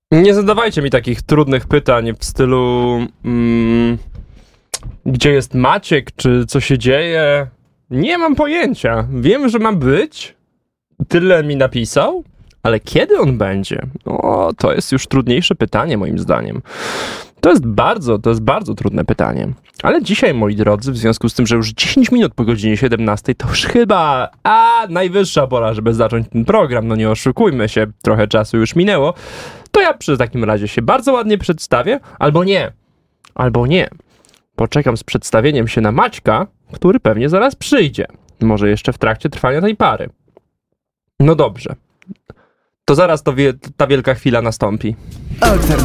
Nie zadawajcie mi takich trudnych pytań w stylu gdzie jest Maciek, czy co się dzieje? Nie mam pojęcia. Wiem, że ma być. Tyle mi napisał. Ale kiedy on będzie? O, to jest już trudniejsze pytanie moim zdaniem. To jest bardzo trudne pytanie. Ale dzisiaj, moi drodzy, w związku z tym, że już 10 minut po godzinie 17, to już chyba najwyższa pora, żeby zacząć ten program. No nie oszukujmy się, trochę czasu już minęło. To ja przy takim razie się bardzo ładnie przedstawię, albo nie. Poczekam z przedstawieniem się na Maćka, który pewnie zaraz przyjdzie. Może jeszcze w trakcie trwania tej pary. No dobrze. To zaraz ta wielka chwila nastąpi.